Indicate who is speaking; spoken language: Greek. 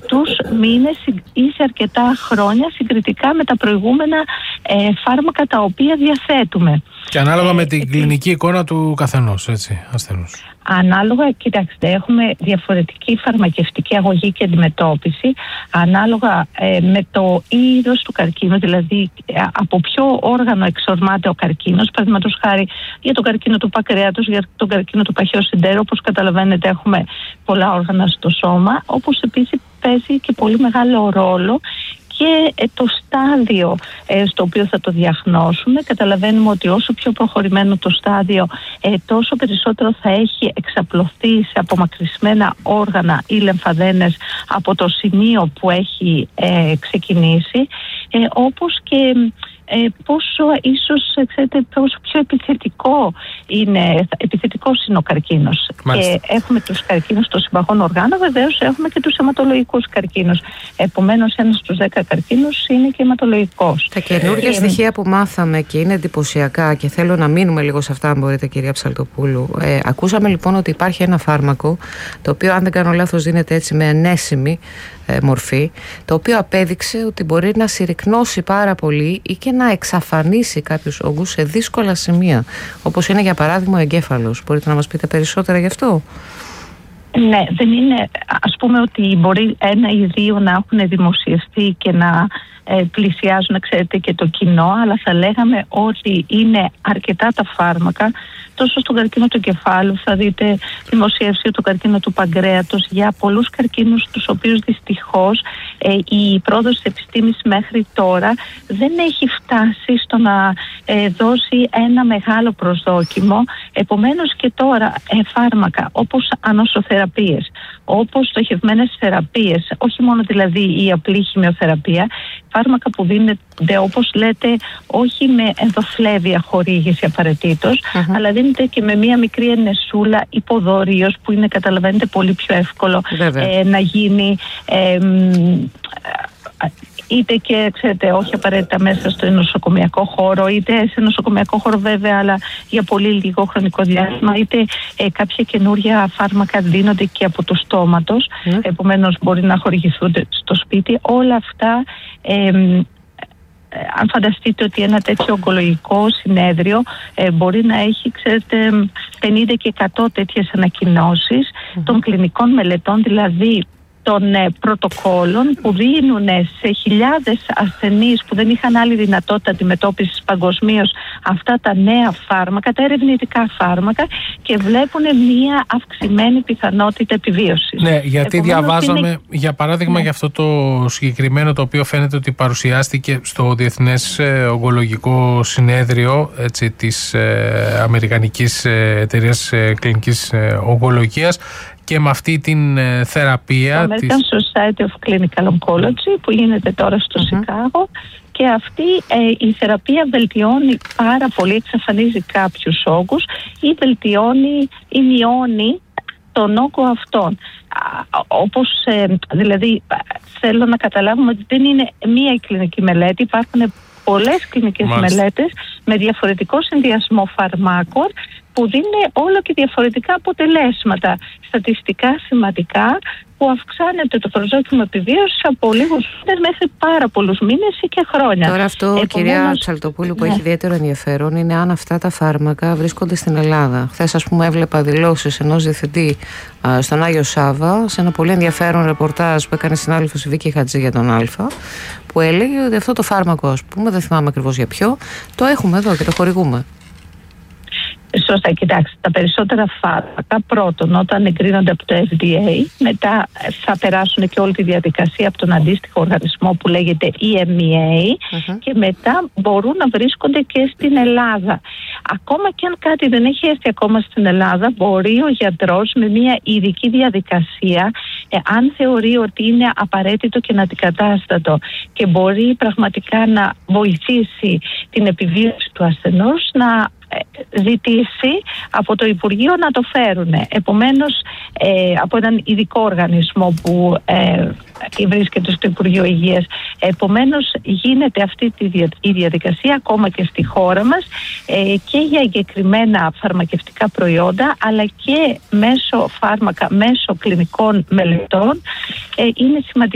Speaker 1: αρκετούς μήνες ή σε αρκετά χρόνια συγκριτικά με τα προηγούμενα φάρμακα τα οποία διαθέτουμε.
Speaker 2: Και ανάλογα με την κλινική εικόνα του καθενός, έτσι, ασθενούς.
Speaker 1: Ανάλογα, κοιτάξτε, έχουμε διαφορετική φαρμακευτική αγωγή και αντιμετώπιση, ανάλογα με το είδος του καρκίνου, δηλαδή από ποιο όργανο εξορμάται ο καρκίνος. Παραδείγματος χάρη για τον καρκίνο του πακρέατος, για τον καρκίνο του παχαίου συντέρου, όπως καταλαβαίνετε έχουμε πολλά όργανα στο σώμα, όπως επίσης παίζει και πολύ μεγάλο ρόλο και το στάδιο στο οποίο θα το διαγνώσουμε. Καταλαβαίνουμε ότι όσο πιο προχωρημένο το στάδιο, τόσο περισσότερο θα έχει εξαπλωθεί σε απομακρυσμένα όργανα ή λεμφαδένες από το σημείο που έχει ξεκινήσει, όπως και πόσο ίσως, ξέρετε, πόσο πιο επιθετικός είναι ο καρκίνος. Και έχουμε τους καρκίνους των συμπαγών οργάνων, βεβαίως έχουμε και τους αιματολογικούς καρκίνους. Επομένως, ένας στους 10 καρκίνους είναι και αιματολογικός.
Speaker 3: Τα καινούργια στοιχεία που μάθαμε και είναι εντυπωσιακά και θέλω να μείνουμε λίγο σε αυτά, αν μπορείτε, κυρία Ψαλτοπούλου. Ακούσαμε λοιπόν ότι υπάρχει ένα φάρμακο, το οποίο, αν δεν κάνω λάθος, δίνεται έτσι με ενέσιμη μορφή, το οποίο απέδειξε ότι μπορεί να συρρικνώσει πάρα πολύ ή και να εξαφανίσει κάποιους όγκους σε δύσκολα σημεία, όπως είναι για παράδειγμα ο εγκέφαλος. Μπορείτε να μας πείτε περισσότερα γι' αυτό?
Speaker 1: Ναι, δεν είναι, ας πούμε, ότι μπορεί ένα ή δύο να έχουν δημοσιευτεί και να πλησιάζουν, ξέρετε, και το κοινό, αλλά θα λέγαμε ότι είναι αρκετά τα φάρμακα. Τόσο στον καρκίνο του εγκεφάλου θα δείτε δημοσίευση του καρκίνου του παγκρέατος, για πολλούς καρκίνους τους οποίους δυστυχώς η πρόοδος της επιστήμης μέχρι τώρα δεν έχει φτάσει στο να δώσει ένα μεγάλο προσδόκιμο. Επομένως και τώρα φάρμακα όπως ανοσοθεραπείες, όπως στοχευμένες θεραπείες, όχι μόνο δηλαδή η απλή χημειοθεραπεία, φάρμακα που δίνεται, όπως λέτε, όχι με ενδοφλέβεια χορήγηση απαραίτητος, αλλά δίνεται και με μία μικρή ενεσούλα υποδωρίως, που είναι, καταλαβαίνετε, πολύ πιο εύκολο να γίνει είτε και, ξέρετε, όχι απαραίτητα μέσα στο νοσοκομιακό χώρο, είτε σε νοσοκομιακό χώρο βέβαια, αλλά για πολύ λίγο χρονικό διάστημα, είτε κάποια καινούρια φάρμακα δίνονται και από το στόματος, επομένως μπορεί να χορηγηθούν στο σπίτι. Όλα αυτά, αν φανταστείτε ότι ένα τέτοιο ογκολογικό συνέδριο μπορεί να έχει, ξέρετε, 50 και 100 τέτοιες ανακοινώσεις των κλινικών μελετών, δηλαδή των πρωτοκόλων που δίνουν σε χιλιάδες ασθενείς που δεν είχαν άλλη δυνατότητα αντιμετώπισης παγκοσμίως αυτά τα νέα φάρμακα, τα ερευνητικά φάρμακα, και βλέπουν μια αυξημένη πιθανότητα επιβίωσης.
Speaker 2: Ναι, γιατί διαβάζαμε, για παράδειγμα, για αυτό το συγκεκριμένο, το οποίο φαίνεται ότι παρουσιάστηκε στο Διεθνές Ογκολογικό Συνέδριο, έτσι, της Αμερικανικής Εταιρείας Κλινικής Ογκολογίας, και με αυτή την θεραπεία
Speaker 1: το American Society of Clinical Oncology, που γίνεται τώρα στο Σικάγο, και αυτή η θεραπεία βελτιώνει πάρα πολύ, εξαφανίζει κάποιους όγκους ή βελτιώνει ή μειώνει τον όγκο αυτόν. Όπως, δηλαδή, θέλω να καταλάβουμε ότι δεν είναι μία κλινική μελέτη, υπάρχουν πολλές κλινικές μελέτες με διαφορετικό συνδυασμό φαρμάκων που δίνουν όλο και διαφορετικά αποτελέσματα, στατιστικά σημαντικά, που αυξάνεται το προσδόκιμο επιβίωσης από λίγους μήνες μέχρι πάρα πολλούς μήνες ή και χρόνια.
Speaker 3: Τώρα αυτό, κυρία Ψαλτοπούλου, που έχει ιδιαίτερο ενδιαφέρον είναι αν αυτά τα φάρμακα βρίσκονται στην Ελλάδα. Χθες, ας πούμε, έβλεπα δηλώσεις ενός διευθυντή στον Άγιο Σάβα, σε ένα πολύ ενδιαφέρον ρεπορτάζ που έκανε συνάδελφος η Βίκη Χατζή για τον Αλφα, που έλεγε ότι αυτό το φάρμακο, ας πούμε, δεν θυμάμαι ακριβώς για ποιο, το έχουμε εδώ και το χορηγούμε.
Speaker 1: Σωστά, κοιτάξτε, τα περισσότερα φάρμακα πρώτον όταν εγκρίνονται από το FDA, μετά θα περάσουν και όλη τη διαδικασία από τον αντίστοιχο οργανισμό που λέγεται EMEA και μετά μπορούν να βρίσκονται και στην Ελλάδα. Ακόμα και αν κάτι δεν έχει έρθει ακόμα στην Ελλάδα, μπορεί ο γιατρός με μια ειδική διαδικασία, αν θεωρεί ότι είναι απαραίτητο και αντικατάστατο και μπορεί πραγματικά να βοηθήσει την επιβίωση του ασθενούς, να ζητήσει από το Υπουργείο να το φέρουν. Επομένως, από έναν ειδικό οργανισμό που βρίσκεται στο Υπουργείο Υγείας. Επομένως, γίνεται αυτή η διαδικασία ακόμα και στη χώρα μας και για εγκεκριμένα φαρμακευτικά προϊόντα, αλλά και μέσω φάρμακα, μέσω κλινικών μελετών. Είναι σημαντικό